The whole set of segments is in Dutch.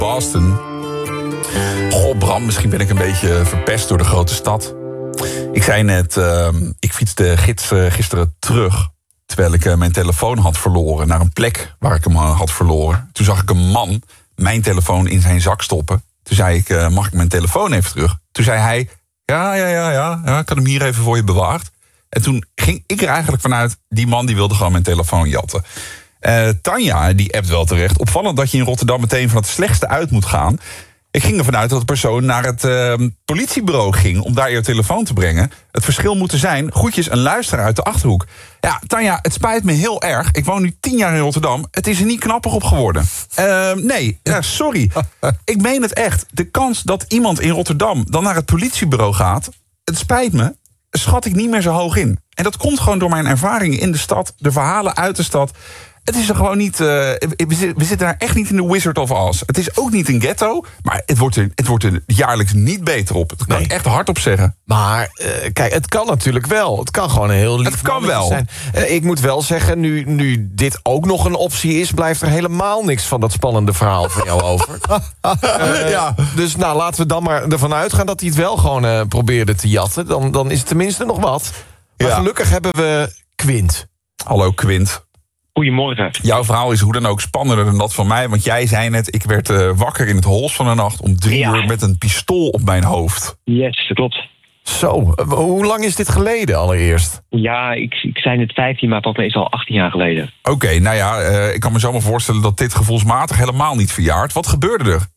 Boston. Goh, Bram, misschien ben ik een beetje verpest door de grote stad. Ik zei net, ik fietste gisteren terug, terwijl ik mijn telefoon had verloren, naar een plek waar ik hem had verloren. Toen zag ik een man mijn telefoon in zijn zak stoppen. Toen zei ik, mag ik mijn telefoon even terug? Toen zei hij, ja, ik had hem hier even voor je bewaard. En toen ging ik er eigenlijk vanuit, die man die wilde gewoon mijn telefoon jatten. Tanja, die appt wel terecht. Opvallend dat je in Rotterdam meteen van het slechtste uit moet gaan. Ik ging ervan uit dat de persoon naar het politiebureau ging om daar je telefoon te brengen. Het verschil moet er zijn, groetjes, een luisteraar uit de Achterhoek. Ja, Tanja, het spijt me heel erg. Ik woon nu 10 jaar in Rotterdam. Het is er niet knapper op geworden. Nee, sorry. Ik meen het echt. De kans dat iemand in Rotterdam dan naar het politiebureau gaat, het spijt me, schat ik niet meer zo hoog in. En dat komt gewoon door mijn ervaringen in de stad, de verhalen uit de stad. Het is er gewoon niet. We zitten daar echt niet in de Wizard of Oz. Het is ook niet een ghetto, maar het wordt er jaarlijks niet beter op. Dat kan ik echt hardop zeggen. Maar kijk, het kan natuurlijk wel. Het kan gewoon een heel lief Het kan wel zijn. Ik moet wel zeggen, nu dit ook nog een optie is, blijft er helemaal niks van dat spannende verhaal van jou over. Ja. Dus nou, laten we dan maar ervan uitgaan dat hij het wel gewoon probeerde te jatten. Dan is het tenminste nog wat. Maar gelukkig hebben we Quint. Hallo Quint. Goedemorgen. Jouw verhaal is hoe dan ook spannender dan dat van mij. Want jij zei net, ik werd wakker in het hols van de nacht om 3 uur met een pistool op mijn hoofd. Yes, dat klopt. Zo, hoe lang is dit geleden allereerst? Ja, ik zei net 15, maar volgens mij is het al 18 jaar geleden. Oké, nou ja, ik kan me zo maar voorstellen dat dit gevoelsmatig helemaal niet verjaart. Wat gebeurde er?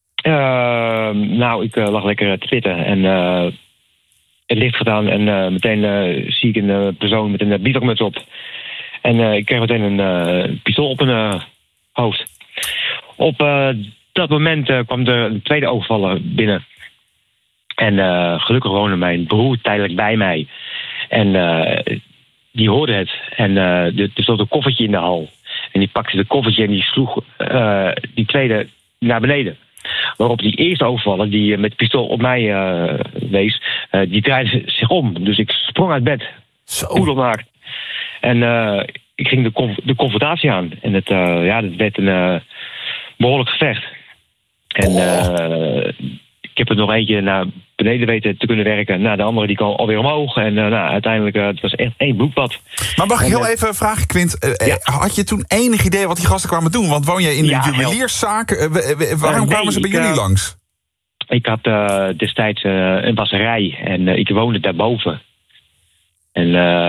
Nou, ik lag lekker te pitten en het licht gedaan en meteen zie ik een persoon met een bivakmuts op. En ik kreeg meteen een pistool op mijn hoofd. Op dat moment kwam er een tweede overvaller binnen. En gelukkig woonde mijn broer tijdelijk bij mij. En die hoorde het. En er stond een koffertje in de hal. En die pakte het koffertje en die sloeg die tweede naar beneden. Waarop die eerste overvaller, die met het pistool op mij wees, die draaide zich om. Dus ik sprong uit bed. Poedelnaakt. En ik ging de confrontatie aan. En dat werd een behoorlijk gevecht. En ik heb er nog eentje naar beneden weten te kunnen werken. Nou, de andere die kwam alweer omhoog. En uiteindelijk, het was echt 1 bloedbad. Maar mag ik heel even vragen, Quint? Had je toen enig idee wat die gasten kwamen doen? Want woon jij in een juwelierszaak? Waarom kwamen ze bij jullie langs? Ik had destijds een wasserij. En ik woonde daarboven. En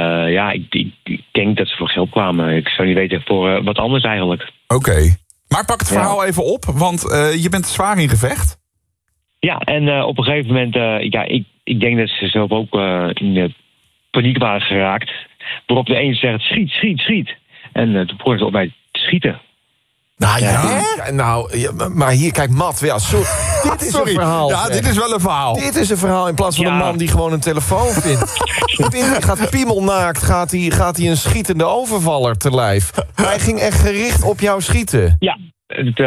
ik denk dat ze voor geld kwamen. Ik zou niet weten voor wat anders eigenlijk. Oké. Maar pak het verhaal even op, want je bent zwaar in gevecht. Ja, en op een gegeven moment, ik denk dat ze zelf ook in de paniek waren geraakt. Waarop de een zegt, schiet. En toen begonnen ze op mij te schieten. Maar hier, kijk, Matt, dit is een verhaal. Ja, dit is wel een verhaal. Dit is een verhaal in plaats van een man die gewoon een telefoon vindt. Quint gaat piemelnaakt, gaat hij een schietende overvaller te lijf. Hij ging echt gericht op jou schieten. Ja, het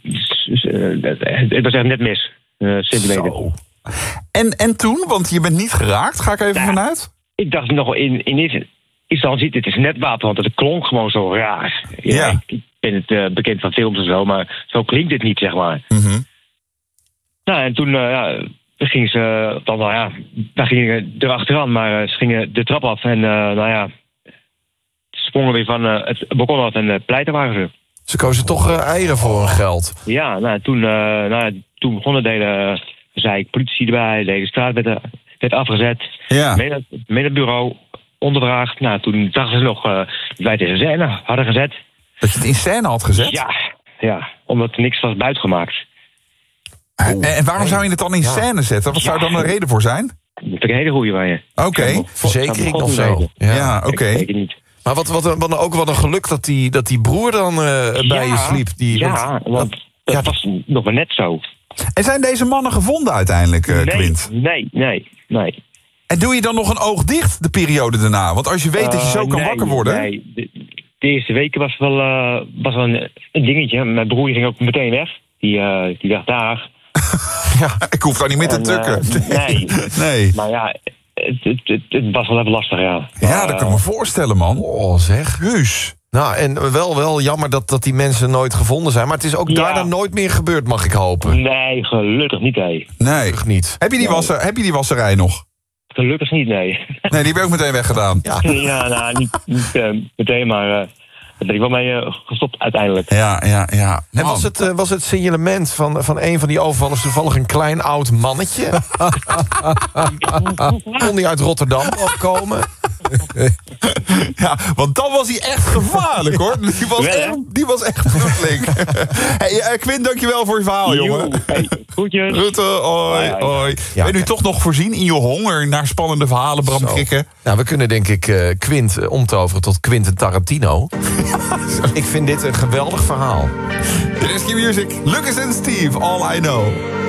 was echt net mis. Simpel. En toen, want je bent niet geraakt, ga ik even vanuit? Ik dacht nog in eerste instantie, dit is net water, want het klonk gewoon zo raar. Ja. Ik ben het bekend van films en zo, maar zo klinkt het niet, zeg maar. Mm-hmm. Nou, en toen gingen ze wij gingen erachteraan, maar ze gingen de trap af en sprongen weer van het balkon af en pleiten waren ze. Ze kozen toch eieren voor hun geld. Ja, toen begonnen de hele politie erbij, de hele straat werd afgezet. Ja. Met het bureau, ondervraagd. Nou, toen dachten ze nog wij het in scène hadden gezet. Dat je het in scène had gezet? Ja, omdat er niks was buitgemaakt. En waarom zou je het dan in scène zetten? Wat zou dan een reden voor zijn? Dat vind ik een hele goeie van je. Oké. Verzekering of zo. Ja, oké. Zeker niet. Maar wat een geluk dat die broer dan bij je sliep. Want dat was nog maar net zo. En zijn deze mannen gevonden uiteindelijk, Quint? Nee. En doe je dan nog een oog dicht de periode daarna? Want als je weet dat je zo kan wakker worden... Nee, de eerste weken was wel een dingetje. Mijn broer ging ook meteen weg. Die dacht, daar. Ik hoef daar niet meer te tukken. Nee. Maar ja, het was wel even lastig, ja. Ja, dat kan ik me voorstellen, man. Oh, zeg. Heus. Nou, en wel jammer dat die mensen nooit gevonden zijn. Maar het is ook daarna nooit meer gebeurd, mag ik hopen. Nee, gelukkig niet, Nee. Gelukkig niet. Heb je die wasserij nog? Gelukkig niet, nee. Nee, die heb ik ook meteen weggedaan. Ja, nou, niet meteen, maar daar ben ik wel mee gestopt uiteindelijk. Ja. En was het signalement van een van die overvallers toevallig een klein oud mannetje? Kon die uit Rotterdam afkomen? Ja, want dan was hij echt gevaarlijk, hoor. Die was echt bloedlink. Hey, Quint, dankjewel voor je verhaal, jongen. Hey, groetjes. Groeten, hoi. Ja, ben je nu toch nog voorzien in je honger naar spannende verhalen, Bram Krikke? Nou, we kunnen denk ik Quint omtoveren tot Quentin Tarantino. Ik vind dit een geweldig verhaal. Rescue Music, Lucas en Steve, All I Know.